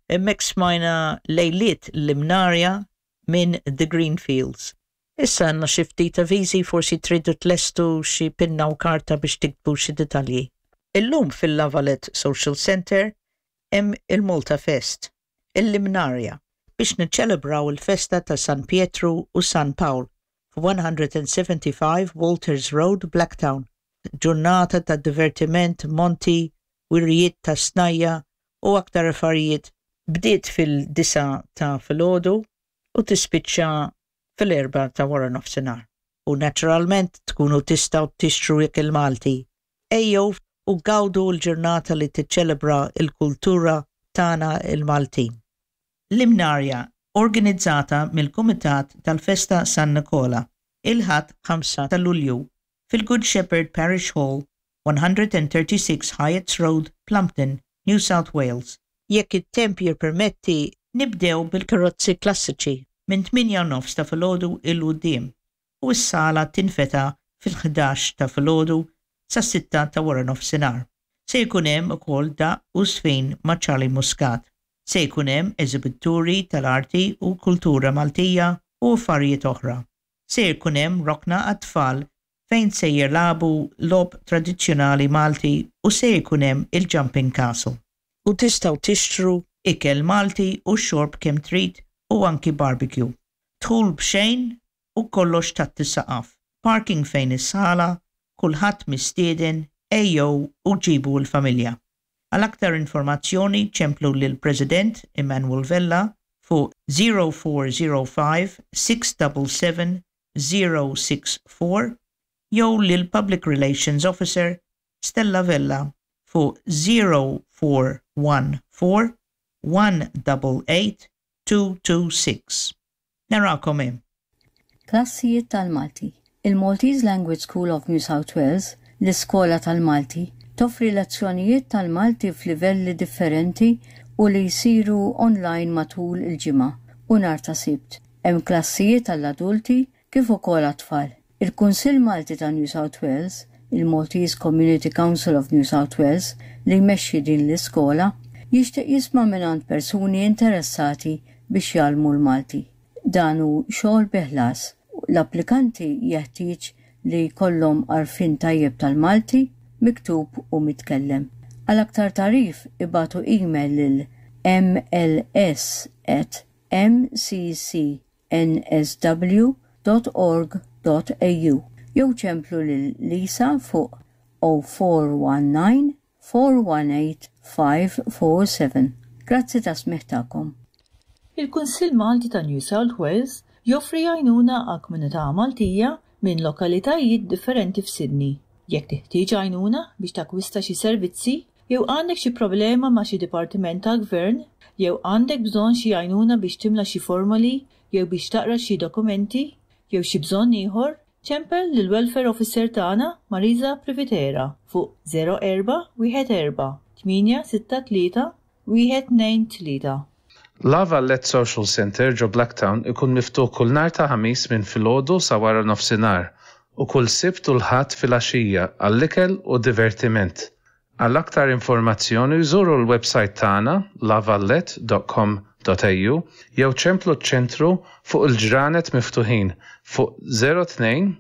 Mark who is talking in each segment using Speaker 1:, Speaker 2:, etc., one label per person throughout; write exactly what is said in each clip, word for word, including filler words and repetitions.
Speaker 1: Emmek smajna lejliet l-imnarja minn The Greenfields. Issa għandna xi ftit avviżi forsi tridu tlestu xi pinna u karta biex tiktbu xi detalji. Illum fil-Lavalet Social Center hemm il-Malta Fest, il-Limnarja, biex niċċelebraw il-festa ta' San Pietru u San Pawl one seventy-five Walters Road, Blacktown. Ġurnata ta' divertiment, monti, wirrijiet ta' snajja u aktar affarijiet bdiet fil-disa ta' filgħodu u tispiċċa fil-erba ta' wara nofsinhar. U naturalment tkunu tistgħu tixtru jekk il-Malti. Ejjew u gawdu l-ġurnata li tiċċelebra il-kultura tagħna il-Maltin. L-Imnarja organizzata mill-Kumitat tal-Festa San Nicola il-ħadd ħamsa ta' Lulju fil-Good Shepherd Parish Hall, one thirty-six Hyatts Road, Plumpton, New South Wales. Jekk it-temp jippermetti nibdew bil-karozzi klassiċi minn tminja u nofs ta' filgħodu il-quddiem u s-sala tinfeta fil-ħdax ta' filgħodu sa' sitta ta' wara nofsinhar. Se jkun hemm ukoll daq u sfin ma' Charlie Muscat. Se jkun hemm eżibituri tal-arti u kultura Maltija u affarijiet oħra. Se jkun hemm rokna għat-tfal fejn se jilagħbu logħob tradizzjonali Malti u se jkun hemm il-Jumping Castle. U tistgħu tixtru ikel Malti u xorb kemm trid u anki barbecue. Dħul b'xejn u kollox tat tisaqaf. Parking fejn is-sala, kulħadd mistieden, ejjew u ġibu l-familja. Għal aktar informazzjoni ċemplu lil President Emmanuel Vella fuq zero four zero five six seven seven zero six four jew lil Public Relations Officer Stella Vella fuq zero four one four one eight eight two two six. Narakom hemm.
Speaker 2: Klassijiet tal-Malti. Il-Maltese Language School of New South Wales, l-Iskola tal-Malti, toffri lezzjonijiet tal-Malti f'livelli differenti u li jsiru online matul il-ġimgħa u nhar ta' Sibt. Hemm klassijiet tal-adulti kif ukoll għat-tfal. Il-Kunsill Malti ta' New South Wales, il-Maltese Community Council of New South Wales, li jmexxi din l-iskola, jixtieq jisma' mingħand persuni interessati biex jgħallmu l-Malti. Dan hu xogħol biħlas. L-applikanti jeħtieġ li jkollhom għarfien tajjeb tal-Malti miktub u mitkellem. Għal aktar tarif ibatu email lil m l s at m c c n s w dot org dot a u jew ċemplu lil Lisa fuq zero four one nine four one eight five four seven. Grazzi ta' smeħtakom.
Speaker 3: Il-Kunsill Malti ta' New South Wales joffri għajnuna għal komunità Maltija minn lokalitajiet differenti f'Sydney. Jekk teħtieġ għajnuna biex takwista xi servizzi, jew għandek xi problema ma' xi dipartiment tal-gvern, jew għandek bżonn xi għajnuna biex timla xi formali, jew biex taqra xi dokumenti, jew xi bżonn ieħor, ċempel lil welfare officer tagħna Marisa Privitera fuq zero four one four eight six three one two three.
Speaker 4: Lavalet Social Center ġo Blacktown ikun miftuħ kull nhar ta' ħamis minn filgħodu sa wara nofsinhar u kull sibt u l-ħadd fil-għaxija għall-ikel u divertiment. Għal aktar informazzjoni żuru l-website tagħna lavalet dot com dot a u jew ċemplu ċ-ċentru fuq il-ġranet miftuħin fuq zero two nine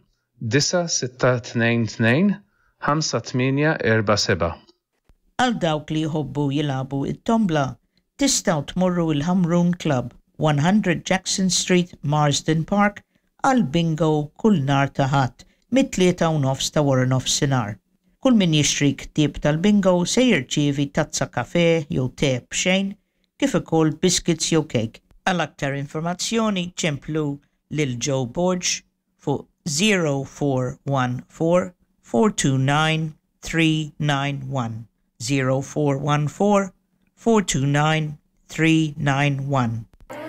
Speaker 4: six two two five eight four seven.
Speaker 1: Għal dawk li jħobbu jilagħbu it-tombla, tistgħu tmorru il-Hamrun Club, one hundred Jackson Street, Marsden Park, għal bingo kull nhar ta' ħadd mit-tlieta u nofs ta' wara nofsinhar. Kull min jixtri ktieb tal-bingo se jirċievi tazza kafè jew te b'xejn kif ukoll biscuits jew cake. Għal aktar informazzjoni ċemplu lil Joe Borge fuq zero four one four four two nine three nine one. zero four one four four two nine three nine one.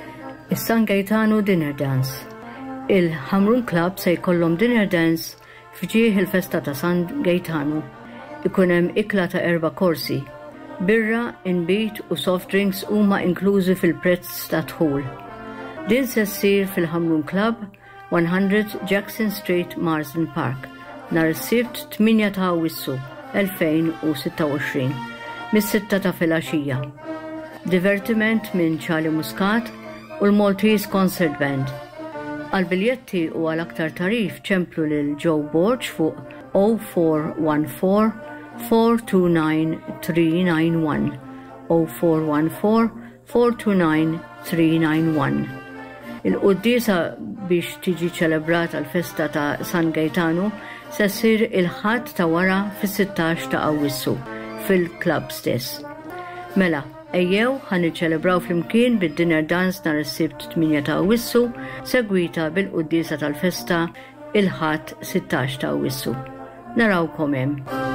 Speaker 2: Is-San Gaetano Dinner Dance. Il-Hamrun Club se jkollhom dinner dance fġieħ il-festa ta' San Gaetano. Ikun hemm ikla ta' erba' korsi. Birra, inbit u soft drinks huma inklużi fil-prezz ta' dħul. Din se ssir fil-Hamrun Club, one hundred Jackson Street, Marsden Park, nhar is-Sibt tminja ta' Awwissu twenty twenty-six, mis-sitta ta' filgħaxija. divertiment minn Charlie Muscat u l-Maltese Concert Band. Għal-biljetti u għal-aktar tarif ċemplu lil Joe Borg fuq zero four one four, four two nine, three nine one. zero four one four, four two nine, three nine one. Il-quddisa biex tiġi ċelebrat għal-festa ta' San Gaetano se ssir il-ħadd ta' wara fis-sitgħax ta' Awwissu fil-klabb stess. Mela, ejjew ħan niċċelebraw flimkien bid-dinner dance nhar is-sibt tminja ta' Awwissu, segwita bil-quddisa tal-festa il-ħadd sittax ta' Awwissu. Narawkom hemm.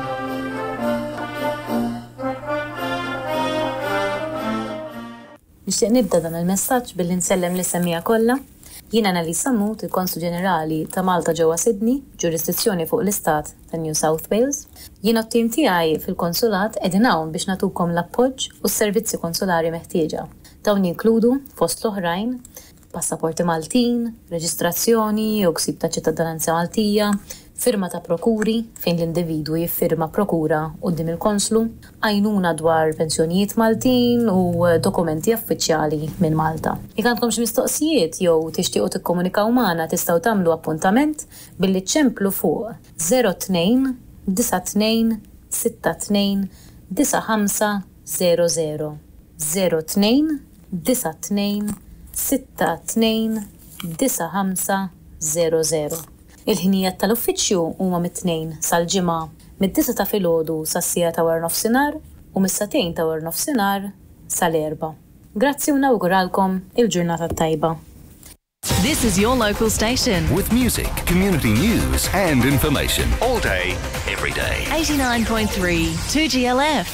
Speaker 5: Nixtieq nibda dan il-messaġġ billi nsellem l-isemmija kollha. Jien Annalisa Mut, il-Konsul Ġenerali ta' Malta ġewwa Sydney, ġurisdizzjoni fuq l-Istat ta' New South Wales. Jien t-tim tiegħi fil-konsulat qegħdin hawn biex nagħtukom l-appoġġ u s-servizzi konsulari meħtieġa. Dawn jinkludu fost l-oħrajn passaporti Maltin, reġistrazzjoni jew ksib ta' ċittadinanza Maltija, firma ta' prokuri fejn l-individwu jiffirma prokura quddiem il-konslu, għajnuna dwar pensjonijiet Maltin u dokumenti uffiċjali minn Malta. Jekk għandkom xi mistoqsijiet jew tixtiequ tikkomunikaw magħna tistgħu tagħmlu appuntament billi ċemplu fuq zero two disa tnejn sitta tnejn disa ħamsa zero zero. zero two disa tnejn sitta tnejn disa ħamsa zero zero. Il-ħinijiet tal-uffiċċju huma mit-tnejn sal-ġimgħa mid-disa ta' filgħodu sas-sija ta' war nofsinhar u mis-satejn ta' war nofsinhar sal-erba'. Grazzi u nawguralkom il-ġurnata tajba.
Speaker 6: This is your local station
Speaker 7: with music, community news and information all day, every day.
Speaker 6: eighty-nine point three two G L F.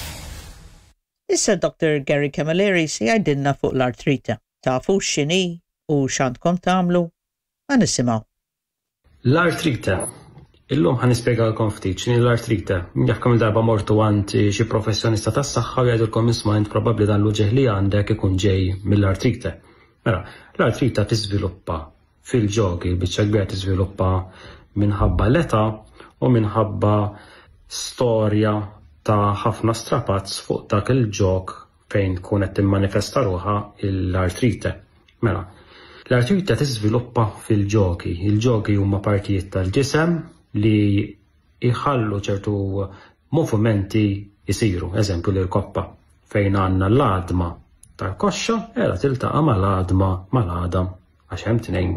Speaker 1: Issa Doctor Gary Camilleri si jgħidilna fuq l-artrita. Tafu x'inhi u x'għandkom tagħmlu? Ma nisimgħu.
Speaker 8: L-artrita. Illum ħan nispjegalkom ftit x'inhi l-artrita. Jekk il-darba mortu għand xi professjonista tas-saħħa jgħidulkom isma' int probabbli dan l-uġeħ li għandek ikun ġej mill-artrita. Mela, l-artrita tiżviluppa fil-ġogi biċċa kbira tiżviluppa minħabba l-età u minħabba storja ta' ħafna strapazz fuq dak il-ġog fejn tkun qed timmanifesta ruħha l-artrita. Mela, l-artrita tiżviluppa fil-ġogi. Il-ġogi huma partijiet tal-ġisem li jħallu ċertu movimenti jisiru, eżempju l-koppa, fejn għandna l-għadma tal-koxxa era tiltaqa' mal-għadma mal-għadam għax hemm tnejn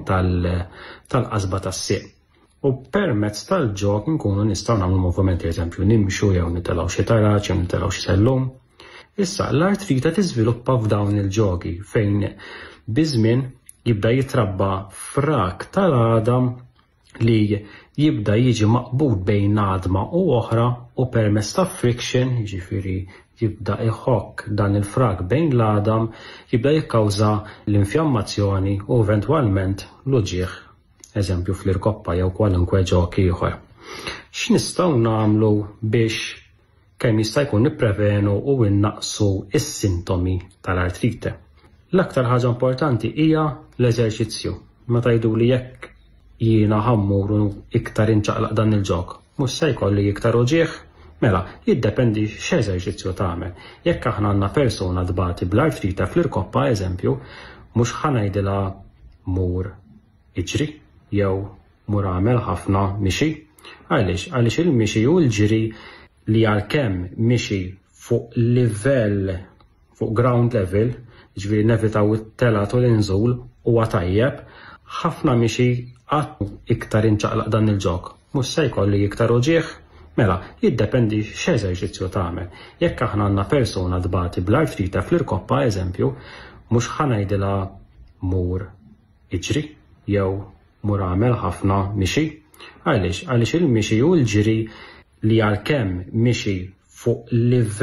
Speaker 8: tal-qasba tas-sieq. U permezz tal-ġog nkunu nistgħu nagħmlu movimenti, eżempju nimxu jew nitilgħu xi taraġ jew nitilgħu xi sellum. Issa l-artrita tiżviluppa f'dawn il-ġogi fejn biżmien jibda jitrabba frak tal-għadam li jibda jiġi maqbud bejn għadma u oħra u permezz ta' friction, jiġifieri jibda iħokk dan il-frak bejn l-għadam, jibda jikkawża l-infjammazzjoni u eventwalment l-uġieħ, eżempju fl-irkoppa jew kwalunkwe ġog ieħor. X'nistgħu nagħmlu biex kemm jista' jkun nipprevenu u innaqsu is-sintomi tal-artrite? L-aktar ħaġa importanti hija l-eżerċizzju. Meta jgħiduli jekk jiena ħammur u iktar inċaqlaq dan il-ġog, mhux se jkolli iktar uġieħ, mela jiddependi x'eżerċizzju tagħmel. Jekk aħna għandna persuna dbati bl-artrita fl-irkoppa eżempju, mhux ħanajdilha mur iġri jew mur għamel ħafna mixi. Għaliex? Għaliex il-mixi u l-ġiri li għalkemm mixi fuq livell, fuq ground level, ġviri nevitaw it-telat u l-inżul u għatajjeb, ħafna mixi għatmu iktar inċaqlaq dan il-ġog. Mhux se jkolli iktar uġieħ, mela jiddependi x'eżerċizzju tagħmel. Jekk aħna għandna persuna dbati bl-artrita fl-irkoppa eżempju, mhux ħanajdilha mur iġri jew mur għamel ħafna mixi. Għaliex? Għaliex il-mixi u l-ġiri li għalkemm mixi fuq livell